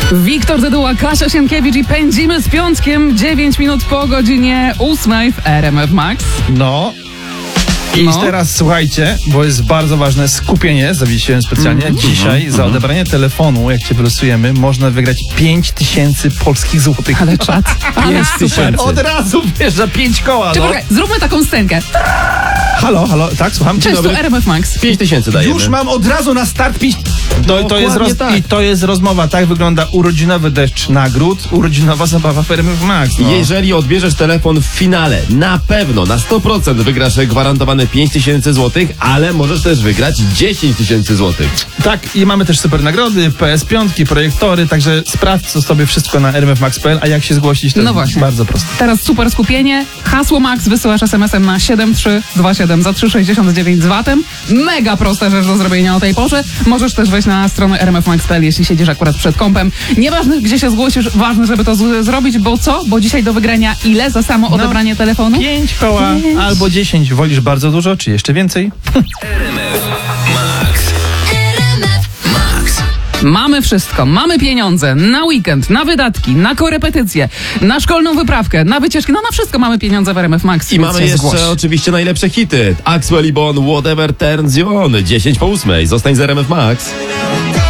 Wiktor Dyduła, Kasia Sienkiewicz i pędzimy z piątkiem 9 minut po godzinie 8 w RMF Max. No. I teraz słuchajcie, bo jest bardzo ważne skupienie, zawiesiłem specjalnie. Dzisiaj za odebranie telefonu, jak cię wylosujemy, można wygrać 5000 polskich złotych. Ale czad. 5000. Od razu wiesz, za 5 koła. Czy poczekaj, zróbmy taką scenkę. Halo, tak, słucham. Cześć, tu RMF Max. 5000 dajemy. Już mam od razu na start pić. Tak. I to jest rozmowa, tak wygląda urodzinowy deszcz nagród, urodzinowa zabawa w RMF Max. No. Jeżeli odbierzesz telefon w finale, na pewno, na 100% wygrasz gwarantowane 5000 zł, ale możesz też wygrać 10 000 zł. Tak, i mamy też super nagrody, PS5, projektory, także sprawdź co sobie wszystko na rmfmax.pl, a jak się zgłosić, to No jest właśnie. bardzo proste. Teraz super skupienie. Hasło Max wysyłasz SMS-em na 7327 za 3,69 z VAT-em. Mega prosta rzecz do zrobienia o tej porze. Możesz też wejść na stronę rmfmax.pl, jeśli siedzisz akurat przed kompem. Nieważne, gdzie się zgłosisz, ważne, żeby to zrobić, bo co? Bo dzisiaj do wygrania ile za samo odebranie telefonu? 5 koła 5. albo 10. Wolisz bardzo dużo, czy jeszcze więcej? Mamy wszystko. Mamy pieniądze na weekend, na wydatki, na korepetycje, na szkolną wyprawkę, na wycieczki. No na wszystko mamy pieniądze w RMF Max. I więc mamy się jeszcze zgłoś. oczywiście najlepsze hity. Axwell i Bon, Whatever Turns You On, 10 po 8. Zostań z RMF Max.